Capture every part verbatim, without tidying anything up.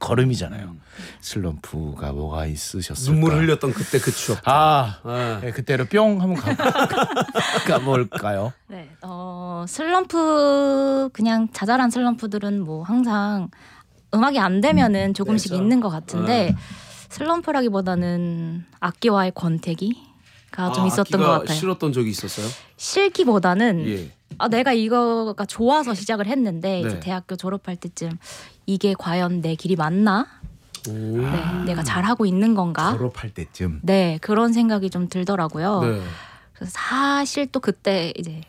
걸음이잖아요. 음. 슬럼프가 뭐가 있으셨을까? 눈물 흘렸던 그때 그 추억. 아, 네. 네, 그때로 뿅 한번 가, 가볼까요? 네, 어, 슬럼프 그냥 자잘한 슬럼프들은 뭐 항상 음악이 안 되면은 조금씩 네, 있는 것 같은데 네. 슬럼프라기보다는 악기와의 권태기가 아, 좀 있었던 것 같아요. 싫었던 적이 있었어요? 싫기보다는 예. 아, 내가 이거가 좋아서 시작을 했는데 네. 이제 대학교 졸업할 때쯤 이게 과연 내 길이 맞나? 네, 내가 잘하고 있는 건가? 졸업할 때쯤. 네, 그런 생각이 좀 들더라고요. 네. 그래서 사실 또 그때 이제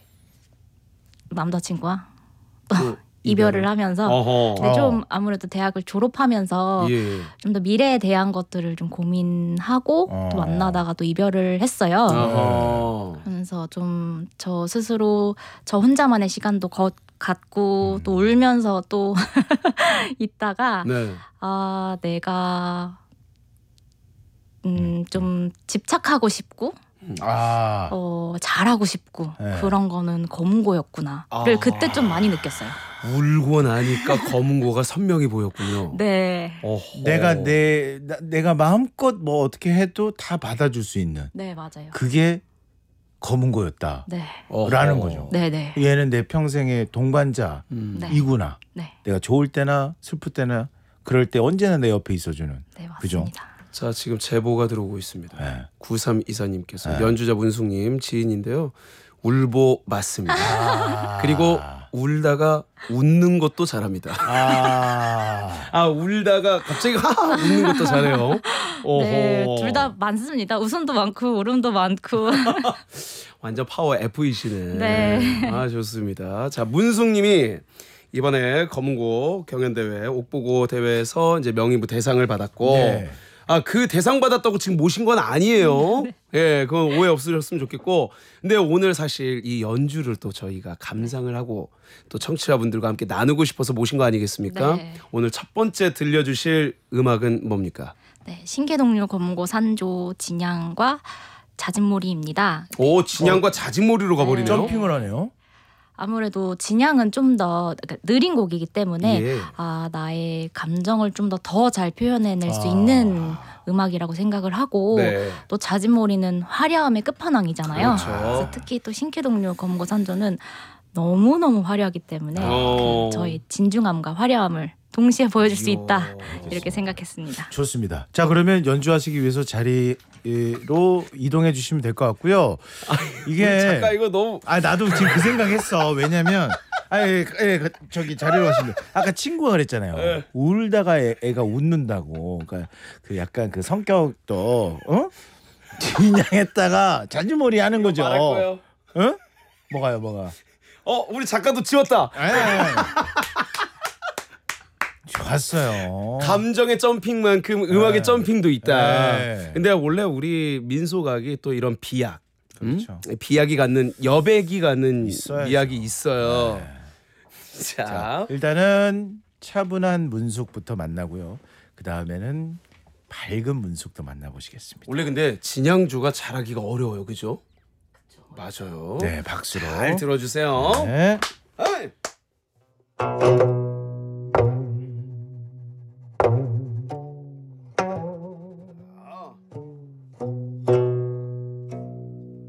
남자친구와 또 이별을 하면서 근데 좀 아무래도 대학을 졸업하면서 예. 좀 더 미래에 대한 것들을 좀 고민하고 어. 또 만나다가 또 이별을 했어요. 어허. 그래서 좀 저 스스로 저 혼자만의 시간도 거, 갖고 음. 또 울면서 또 있다가 네. 아 내가 음, 좀 집착하고 싶고 아. 어, 잘하고 싶고 네. 그런 거는 검은고였구나를 아. 그때 좀 많이 느꼈어요. 울고 나니까 검은고가 선명히 보였군요. 네. 어허. 내가 내 나, 내가 마음껏 뭐 어떻게 해도 다 받아줄 수 있는. 네, 맞아요. 그게 검은고였다. 네. 라는 거죠. 네, 네. 얘는 내 평생의 동반자이구나. 음. 네. 네. 내가 좋을 때나 슬플 때나 그럴 때 언제나 내 옆에 있어주는. 네, 맞습니다. 그죠? 자, 지금 제보가 들어오고 있습니다. 네. 구삼이사님께서 네. 연주자 문숙님 지인인데요. 울보 맞습니다. 아. 그리고 울다가 웃는 것도 잘합니다. 아, 아, 울다가 갑자기 하하 웃는 것도 잘해요. 네, 어허. 둘 다 많습니다. 웃음도 많고 울음도 많고. 완전 파워 F이시네. 네. 아, 좋습니다. 자, 문숙님이 이번에 검은고 경연대회 옥보고 대회에서 이제 명인부 대상을 받았고 네. 아, 그 대상 받았다고 지금 모신 건 아니에요. 네. 예, 그건 오해 없으셨으면 좋겠고. 근데 오늘 사실 이 연주를 또 저희가 감상을 하고 또 청취자분들과 함께 나누고 싶어서 모신 거 아니겠습니까? 네. 오늘 첫 번째 들려주실 음악은 뭡니까? 네, 신개동류 검은고 산조 진양과 잦은몰이입니다. 오, 진양과 자진몰이로 가버리네요. 점핑을 하네요. 아무래도 진양은 좀 더 느린 곡이기 때문에 예. 아 나의 감정을 좀 더 더 잘 표현해낼 수 아. 있는 음악이라고 생각을 하고 네. 또 잦은몰이는 화려함의 끝판왕이잖아요. 그렇죠. 그래서 특히 또 신개동류 검은고 산조는 너무 너무 화려하기 때문에 어. 그 저의 진중함과 화려함을 동시에 보여줄 수 이야, 있다 알겠습니다. 이렇게 생각했습니다. 좋습니다. 자, 그러면 연주하시기 위해서 자리로 이동해 주시면 될 것 같고요. 이게 잠깐 이거 너무 아 나도 지금 그 생각했어. 왜냐면 아 예, 예, 그, 저기 자리로 하시면 아까 친구가 그랬잖아요. 예. 울다가 애, 애가 웃는다고. 그러니까 그 약간 그 성격도 어? 진양했다가 자주머리 하는 거죠. 말할 거예요. 어? 뭐가요, 뭐가? 어, 우리 작가도 지웠다. 에 좋았어요. 감정의 점핑만큼 음악의 네. 점핑도 있다. 네. 근데 원래 우리 민속악이 또 이런 비약, 그렇죠. 음? 비약이 갖는 여백이 갖는 있어야죠. 이야기 있어요. 네. 자, 자, 일단은 차분한 문숙부터 만나고요. 그 다음에는 밝은 문숙도 만나보시겠습니다. 원래 근데 진양주가 잘하기가 어려워요, 그죠? 맞아요. 네, 박수로. 잘 들어주세요. 네. 어이.